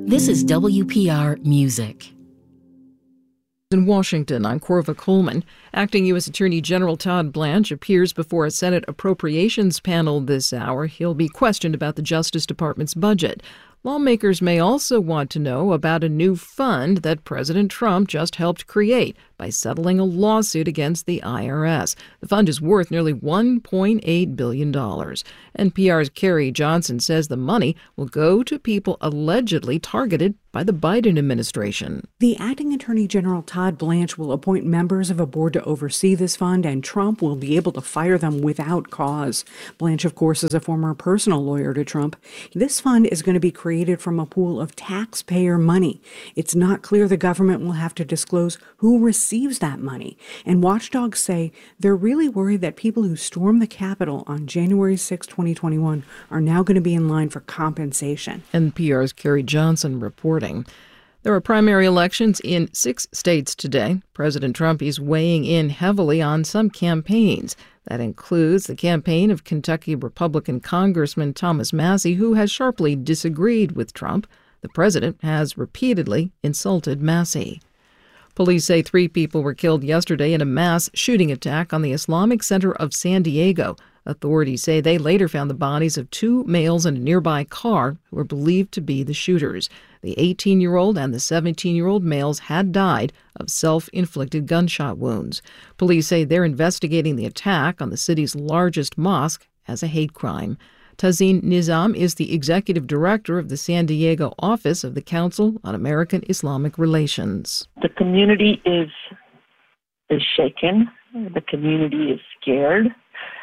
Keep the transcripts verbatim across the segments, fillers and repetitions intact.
This is W P R Music. In Washington, I'm Corva Coleman. Acting U S Attorney General Todd Blanche appears before a Senate Appropriations panel this hour. He'll be questioned about the Justice Department's budget. Lawmakers may also want to know about a new fund that President Trump just helped create by settling a lawsuit against the I R S. The fund is worth nearly one point eight billion dollars. N P R's Carrie Johnson says the money will go to people allegedly targeted by the Biden administration. The acting Attorney General Todd Blanche will appoint members of a board to oversee this fund, and Trump will be able to fire them without cause. Blanche, of course, is a former personal lawyer to Trump. This fund is going to be created from a pool of taxpayer money. It's not clear the government will have to disclose who receives that money. And watchdogs say they're really worried that people who stormed the Capitol on January sixth, twenty twenty-one are now going to be in line for compensation. N P R's Carrie Johnson reporting. There are primary elections in six states today. President Trump is weighing in heavily on some campaigns. That includes the campaign of Kentucky Republican Congressman Thomas Massie, who has sharply disagreed with Trump. The president has repeatedly insulted Massie. Police say three people were killed yesterday in a mass shooting attack on the Islamic Center of San Diego. Authorities say they later found the bodies of two males in a nearby car who were believed to be the shooters. The eighteen-year-old and the seventeen-year-old males had died of self-inflicted gunshot wounds. Police say they're investigating the attack on the city's largest mosque as a hate crime. Tazeen Nizam is the executive director of the San Diego office of the Council on American Islamic Relations. The community is is shaken. The community is scared.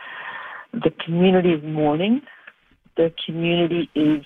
The community is mourning. The community is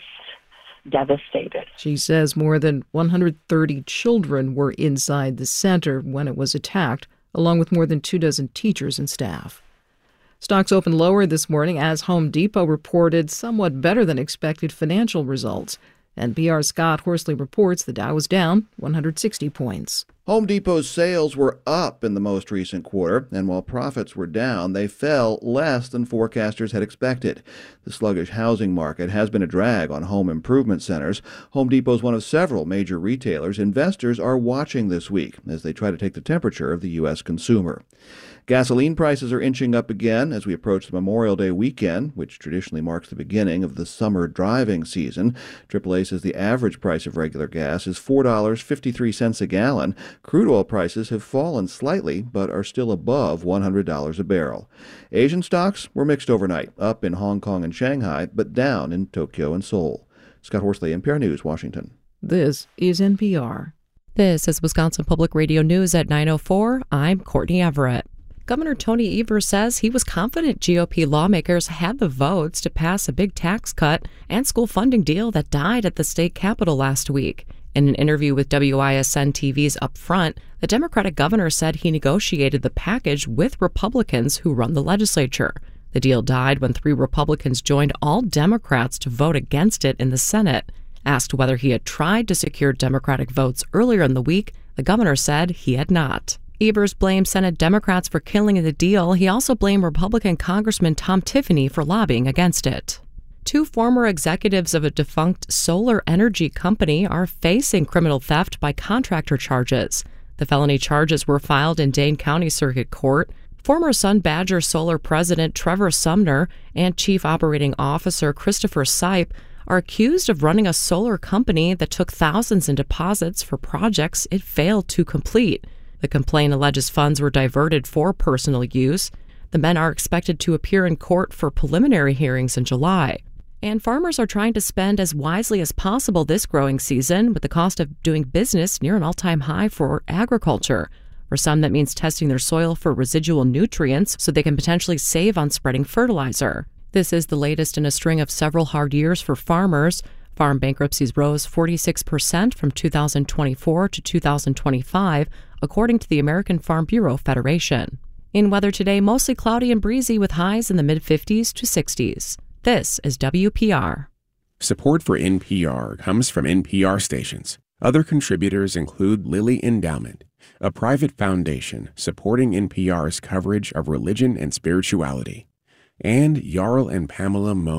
devastated. She says more than one hundred thirty children were inside the center when it was attacked, along with more than two dozen teachers and staff. Stocks opened lower this morning as Home Depot reported somewhat better than expected financial results. N P R's Scott Horsley reports the Dow was down one hundred sixty points. Home Depot's sales were up in the most recent quarter, and while profits were down, they fell less than forecasters had expected. The sluggish housing market has been a drag on home improvement centers. Home Depot is one of several major retailers investors are watching this week as they try to take the temperature of the U S consumer. Gasoline prices are inching up again as we approach the Memorial Day weekend, which traditionally marks the beginning of the summer driving season. triple A says the average price of regular gas is four dollars and fifty-three cents a gallon. Crude oil prices have fallen slightly, but are still above one hundred dollars a barrel. Asian stocks were mixed overnight, up in Hong Kong and Shanghai, but down in Tokyo and Seoul. Scott Horsley, N P R News, Washington. This is N P R. This is Wisconsin Public Radio News at nine oh four. I'm Courtney Everett. Governor Tony Evers says he was confident G O P lawmakers had the votes to pass a big tax cut and school funding deal that died at the state capitol last week. In an interview with W I S N T V's Upfront, the Democratic governor said he negotiated the package with Republicans who run the legislature. The deal died when three Republicans joined all Democrats to vote against it in the Senate. Asked whether he had tried to secure Democratic votes earlier in the week, the governor said he had not. Evers blamed Senate Democrats for killing the deal. He also blamed Republican Congressman Tom Tiffany for lobbying against it. Two former executives of a defunct solar energy company are facing criminal theft by contractor charges. The felony charges were filed in Dane County Circuit Court. Former Sun Badger Solar President Trevor Sumner and Chief Operating Officer Christopher Sipe are accused of running a solar company that took thousands in deposits for projects it failed to complete. The complaint alleges funds were diverted for personal use. The men are expected to appear in court for preliminary hearings in July. And farmers are trying to spend as wisely as possible this growing season, with the cost of doing business near an all-time high for agriculture. For some, that means testing their soil for residual nutrients so they can potentially save on spreading fertilizer. This is the latest in a string of several hard years for farmers. Farm bankruptcies rose forty-six percent from two thousand twenty-four to two thousand twenty-five, according to the American Farm Bureau Federation. In weather today, mostly cloudy and breezy with highs in the mid-fifties to sixties. This is W P R. Support for N P R comes from N P R stations. Other contributors include Lilly Endowment, a private foundation supporting N P R's coverage of religion and spirituality, and Jarl and Pamela Mohn,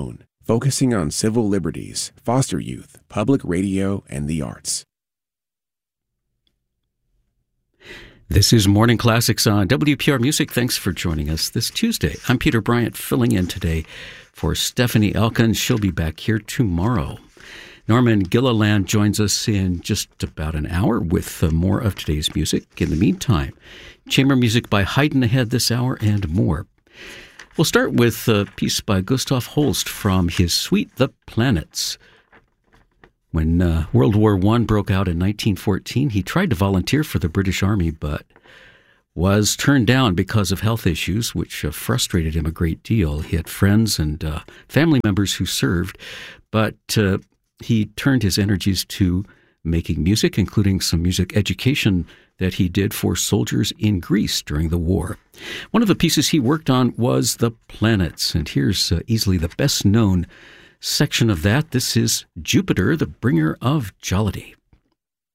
focusing on civil liberties, foster youth, public radio, and the arts. This is Morning Classics on W P R Music. Thanks for joining us this Tuesday. I'm Peter Bryant, filling in today for Stephanie Elkins. She'll be back here tomorrow. Norman Gilliland joins us in just about an hour with uh, more of today's music. In the meantime, chamber music by Haydn ahead this hour and more. We'll start with a piece by Gustav Holst from his suite, The Planets. When uh, World War One broke out in nineteen fourteen, he tried to volunteer for the British Army, but was turned down because of health issues, which uh, frustrated him a great deal. He had friends and uh, family members who served, but uh, he turned his energies to making music, including some music education that he did for soldiers in Greece during the war. One of the pieces he worked on was The Planets, and here's uh, easily the best-known section of that. This is Jupiter, the Bringer of Jollity.